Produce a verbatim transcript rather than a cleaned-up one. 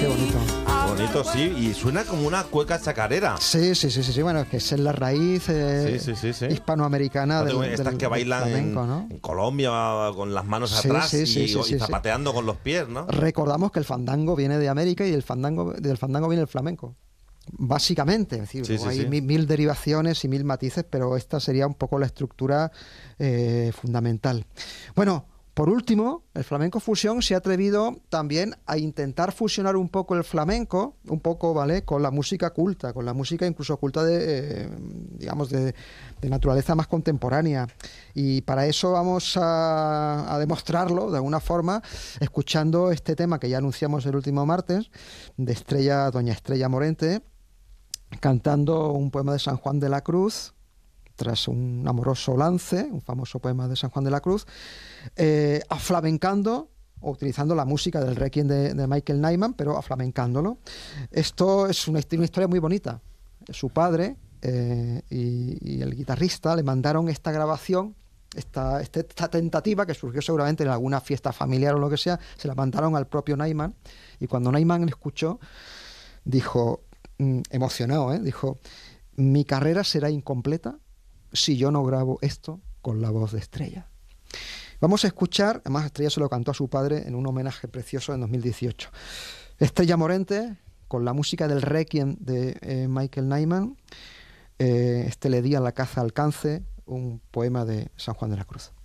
qué bonito. Bonito, sí, y suena como una cueca chacarera. Sí, sí, sí, sí, sí. Bueno, es que es la raíz eh, Sí, sí, sí, sí. hispanoamericana del, del, Estas que bailan del flamenco, en, ¿no? en Colombia con las manos Sí, atrás sí, y, sí, sí, y sí, zapateando sí. con los pies, ¿no? Recordamos que el fandango viene de América y del fandango, del fandango viene el flamenco. Básicamente, es decir, Sí, sí, hay sí. Mil, mil derivaciones y mil matices, pero esta sería un poco la estructura eh, fundamental. Bueno, por último, el flamenco fusión se ha atrevido también a intentar fusionar un poco el flamenco, un poco, ¿vale?, con la música culta, con la música incluso culta de, eh, digamos, de, de naturaleza más contemporánea. Y para eso vamos a, a demostrarlo de alguna forma, escuchando este tema que ya anunciamos el último martes, de Estrella, Doña Estrella Morente, cantando un poema de San Juan de la Cruz, tras un amoroso lance, un famoso poema de San Juan de la Cruz, eh, aflamencando o utilizando la música del Requiem de, de Michael Nyman, pero aflamencándolo. Esto es una, una historia muy bonita. Su padre eh, y, y el guitarrista le mandaron esta grabación, esta, esta, esta tentativa que surgió seguramente en alguna fiesta familiar o lo que sea, se la mandaron al propio Nyman, y cuando Nyman le escuchó, dijo, mm, emocionado, ¿eh? dijo, mi carrera será incompleta si yo no grabo esto con la voz de Estrella. Vamos a escuchar, además Estrella se lo cantó a su padre en un homenaje precioso en dos mil dieciocho. Estrella Morente, con la música del Requiem de eh, Michael Nyman, eh, este le di a la caza alcance, un poema de San Juan de la Cruz.